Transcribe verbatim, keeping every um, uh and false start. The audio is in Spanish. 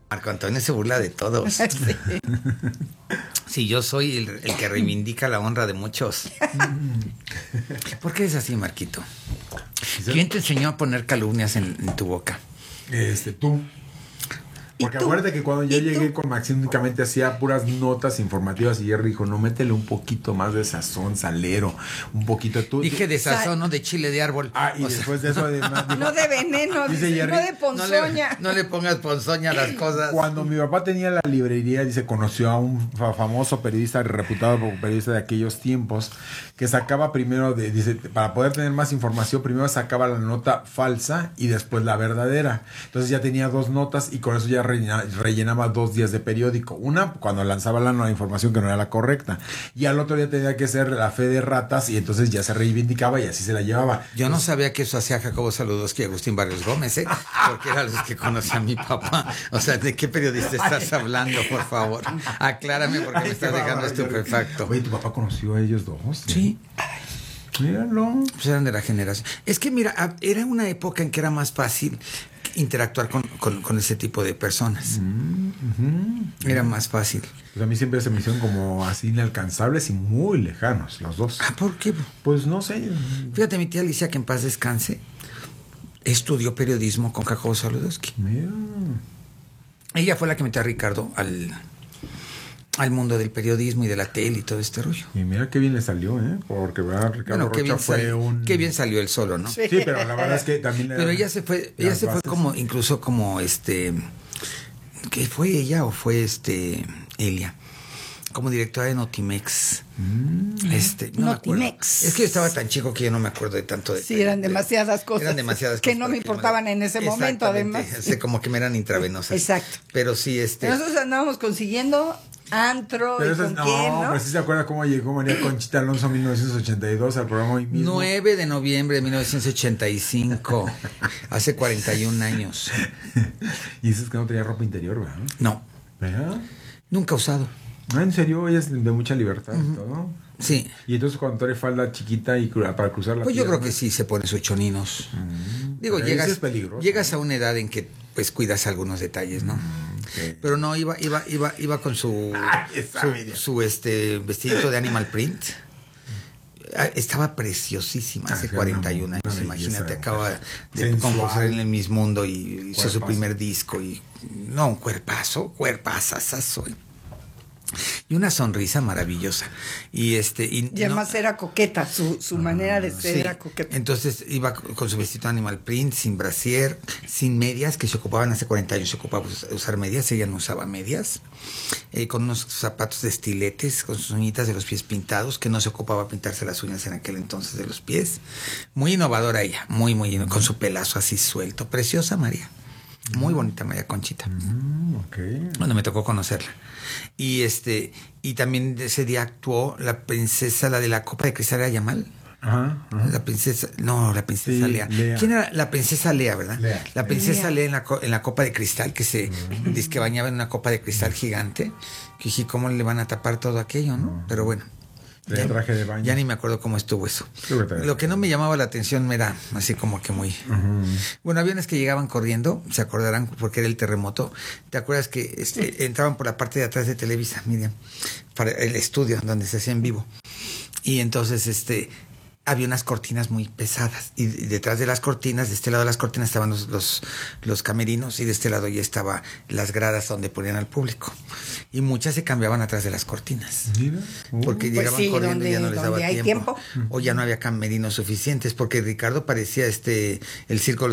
Marco Antonio se burla de todos. Sí. Sí, yo soy el, el que reivindica la honra de muchos. ¿Por qué es así, Marquito? ¿Quién te enseñó a poner calumnias en, en tu boca? Este, tú. Porque acuérdate que cuando yo llegué tú? con Maxine únicamente hacía puras notas informativas y Jerry dijo, no, métele un poquito más de sazón, salero, un poquito tú. Dije de sazón, no de chile de árbol. Ah, y o después sea, de eso además dijo, no de veneno, dice Jerry, no de ponzoña. No le, no le pongas ponzoña a las cosas. Cuando mi papá tenía la librería, dice, conoció a un famoso periodista, reputado periodista de aquellos tiempos, que sacaba primero, de, dice, para poder tener más información, primero sacaba la nota falsa y después la verdadera. Entonces ya tenía dos notas y con eso ya rellenaba dos días de periódico. Una, cuando lanzaba la nueva información que no era la correcta. Y al otro día tenía que ser la fe de ratas y entonces ya se reivindicaba y así se la llevaba. Yo no sabía que eso hacía Jacobo Saludowski y Agustín Barrios Gómez, ¿eh? Porque eran los que conocía a mi papá. O sea, ¿de qué periodista estás hablando, por favor? Aclárame porque me estás dejando estupefacto. Oye, ¿tu papá conoció a ellos dos? Sí. Míralo. Pues eran de la generación. Es que mira, era una época en que era más fácil interactuar con, con, con ese tipo de personas. Mm-hmm. Era más fácil. Pues a mí siempre se me hicieron como así inalcanzables y muy lejanos los dos. Ah, ¿por qué? Pues no sé. Fíjate, mi tía Alicia, que en paz descanse, estudió periodismo con Jacobo Saludowski. Mira. Ella fue la que metió a Ricardo al... al mundo del periodismo y de la tele y todo este rollo. Y mira qué bien le salió, ¿eh? Porque ¿verdad? Ricardo bueno, qué Rocha bien fue salió, un... Qué bien salió él solo, ¿no? Sí, sí, pero la verdad es que también... Le pero ella se fue, ella se bases. fue como, incluso como este... ¿Qué fue ella o fue este Elia? Como directora de Notimex. Mm. Este, no Notimex. Es que yo estaba tan chico que yo no me acuerdo de tanto de... Sí, eran demasiadas cosas. Eran demasiadas que cosas. no me importaban en ese momento, además. O como que me eran intravenosas. Exacto. Pero sí, este... Nosotros andábamos consiguiendo... antro pero y eso con es, no, quién, ¿no? pero sí se acuerda cómo llegó María Conchita Alonso en mil novecientos ochenta y dos al programa hoy mismo. nueve de noviembre de mil novecientos ochenta y cinco, hace cuarenta y un años. Y dices que no tenía ropa interior, ¿verdad? No. ¿Verdad? Nunca usado. Ah, ¿en serio? Ella es de mucha libertad y uh-huh. todo. Sí. Y entonces cuando trae falda chiquita y para cruzar la Pues yo pierna, creo que sí se pone sus choninos. Uh-huh. Digo, pero llegas, es peligroso, llegas ¿no? a una edad en que pues cuidas algunos detalles, ¿no? Okay. Pero no, iba, iba, iba, iba con su, Ay, su, su este vestidito de animal print. Estaba preciosísima hace ah, cuarenta y un años, belleza, imagínate, acaba de concursar en el Miss Mundo y hizo su primer disco y no, un cuerpazo, cuerpazazazo. Y una sonrisa maravillosa. Y este y, y además no, era coqueta, su, su uh, manera de ser sí, era coqueta. Entonces iba con su vestido animal print, sin brasier, sin medias, que se ocupaban hace cuarenta años, se ocupaba usar medias, ella no usaba medias, eh, con unos zapatos de estiletes, con sus uñitas de los pies pintados, que no se ocupaba pintarse las uñas en aquel entonces de los pies. Muy innovadora ella, muy, muy, con su pelazo así suelto. Preciosa María. Muy bonita María Conchita. Mm, okay. Bueno, me tocó conocerla. Y este y también ese día actuó la princesa, la de la copa de cristal, ¿era Yamal? Ajá, ajá. La princesa, no, la princesa sí, Lea. Lea. ¿Quién era? La princesa Lea, ¿verdad? Lea. La princesa Lea, Lea en, la, en la copa de cristal, que se uh-huh. dice que bañaba en una copa de cristal gigante. Que dije, ¿cómo le van a tapar todo aquello, no? Uh-huh. Pero bueno. Ya, traje de baño. Ya ni me acuerdo cómo estuvo eso. Lo que no me llamaba la atención era así como que muy... Uh-huh. Bueno, aviones que llegaban corriendo, se acordarán porque era el terremoto. ¿Te acuerdas que este, sí. entraban por la parte de atrás de Televisa, Miriam? Para el estudio donde se hacía en vivo. Y entonces este había unas cortinas muy pesadas. Y detrás de las cortinas, de este lado de las cortinas estaban los, los, los camerinos y de este lado ya estaban las gradas donde ponían al público. Y muchas se cambiaban atrás de las cortinas. Mira. Uh, porque pues llegaban sí, corriendo donde, y ya no les daba hay tiempo, tiempo. O ya no había camerinos suficientes. Porque Ricardo parecía este el circo